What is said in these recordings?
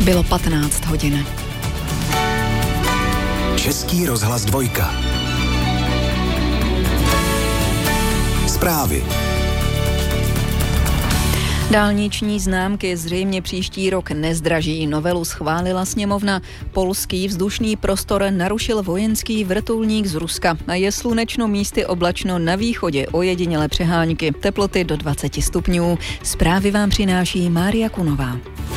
Bylo 15 hodin. Český rozhlas 2. Zprávy. Dálniční známky zřejmě příští rok nezdraží. Novelu schválila sněmovna. Polský vzdušný prostor narušil vojenský vrtulník z Ruska a je slunečno, místy oblačno, na východě ojedinělé přehánky. Teploty do 20 stupňů. Zprávy vám přináší Mária Kunová.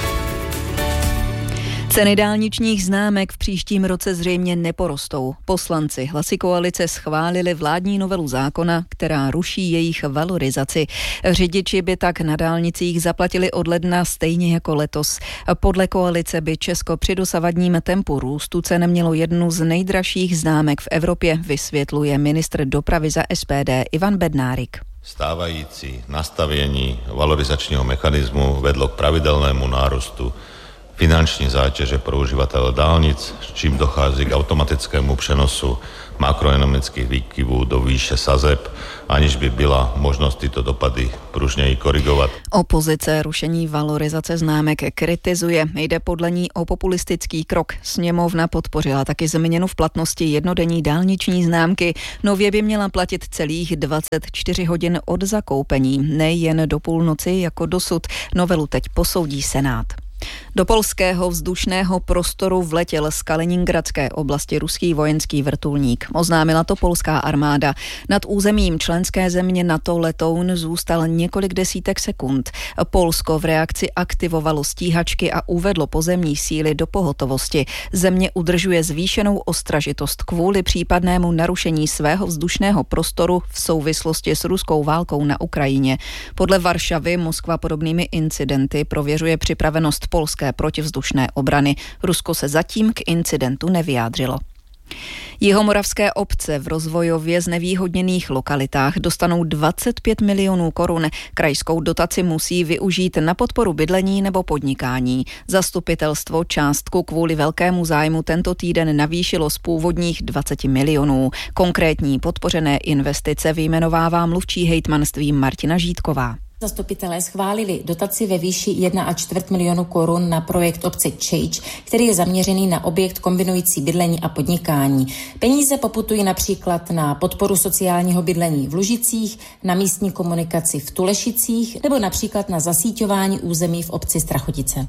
Ceny dálničních známek v příštím roce zřejmě neporostou. Poslanci Hlasy koalice schválili vládní novelu zákona, která ruší jejich valorizaci. Řidiči by tak na dálnicích zaplatili od ledna stejně jako letos. Podle koalice by Česko při dosavadním tempu růstu cen mělo jednu z nejdražších známek v Evropě, vysvětluje ministr dopravy za SPD Ivan Bednárik. Stávající nastavení valorizačního mechanismu vedlo k pravidelnému nárostu finanční zátěže pro uživatele dálnic, s čím dochází k automatickému přenosu makroekonomických výkyvů do výše sazeb, aniž by byla možnost tyto dopady pružněji korigovat. Opozice rušení valorizace známek kritizuje. Jde podle ní o populistický krok. Sněmovna podpořila taky změnu v platnosti jednodenní dálniční známky. Nově by měla platit celých 24 hodin od zakoupení, nejen do půlnoci jako dosud. Novelu teď posoudí Senát. Do polského vzdušného prostoru vletěl z Kaliningradské oblasti ruský vojenský vrtulník. Oznámila to polská armáda. Nad územím členské země NATO letoun zůstal několik desítek sekund. Polsko v reakci aktivovalo stíhačky a uvedlo pozemní síly do pohotovosti. Země udržuje zvýšenou ostražitost kvůli případnému narušení svého vzdušného prostoru v souvislosti s ruskou válkou na Ukrajině. Podle Varšavy Moskva podobnými incidenty prověřuje připravenost polské protivzdušné obrany. Rusko se zatím k incidentu nevyjádřilo. Jihomoravské obce v rozvojově znevýhodněných lokalitách dostanou 25 milionů korun. Krajskou dotaci musí využít na podporu bydlení nebo podnikání. Zastupitelstvo částku kvůli velkému zájmu tento týden navýšilo z původních 20 milionů. Konkrétní podpořené investice vyjmenovává mluvčí hejtmanství Martina Žítková. Zastupitelé schválili dotaci ve výši 1,25 milionu korun na projekt obce Čejč, který je zaměřený na objekt kombinující bydlení a podnikání. Peníze poputují například na podporu sociálního bydlení v Lužicích, na místní komunikaci v Tulešicích nebo například na zasíťování území v obci Strachotice.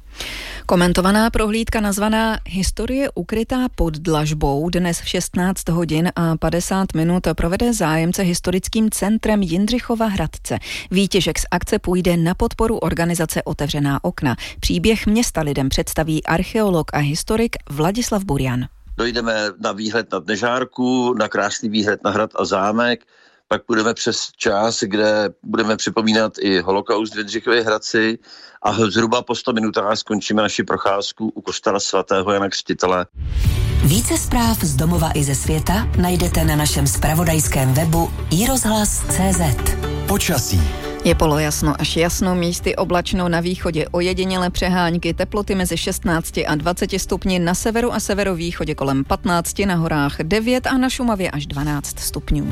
Komentovaná prohlídka nazvaná Historie ukrytá pod dlažbou dnes v 16 hodin a 50 minut provede zájemce historickým centrem Jindřichova Hradce. Výtěžek z akce půjde na podporu organizace Otevřená okna. Příběh města lidem představí archeolog a historik Vladislav Burjan. Dojdeme na výhled nad Nežárku, na krásný výhled na hrad a zámek. Pak půjdeme přes čas, kde budeme připomínat i holokaust v Jindřichově Hradci a zhruba po 100 minutách skončíme naši procházku u kostela svatého Jana Křtitele. Více zpráv z domova i ze světa najdete na našem zpravodajském webu iRozhlas.cz. Počasí. Je polojasno až jasno, místy oblačno, na východě ojedinělé přehánky, teploty mezi 16 a 20 stupni, na severu a severovýchodě kolem 15, na horách 9 a na Šumavě až 12 stupňů.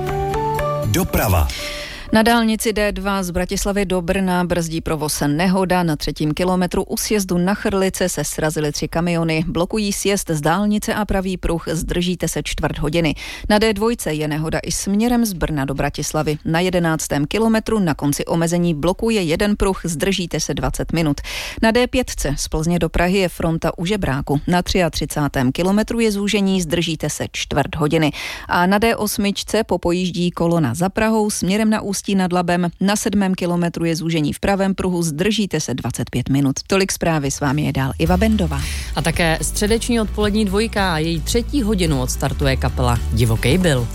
Doprava. Na dálnici D2 z Bratislavy do Brna brzdí provoz nehoda. Na 3. kilometru u sjezdu na Chrlice se srazily 3 kamiony. Blokují sjezd z dálnice a pravý pruh, zdržíte se 4 hodiny. Na D2 je nehoda i směrem z Brna do Bratislavy. Na 11. kilometru na konci omezení blokuje jeden pruh, zdržíte se 20 minut. Na D5 z Plzně do Prahy je fronta u Žebráku. Na 33. kilometru je zúžení, zdržíte se 4 hodiny. A na D8 popojíždí kolona za Prahou směrem na Ústí nad Labem. Na 7. kilometru je zúžení v pravém pruhu, zdržíte se 25 minut. Tolik zprávy, s vámi je dál Iva Bendová. A také středeční odpolední dvojka a její 3. hodinu odstartuje kapela Divokej byl.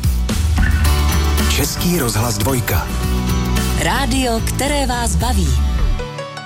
Český rozhlas 2. Rádio, které vás baví.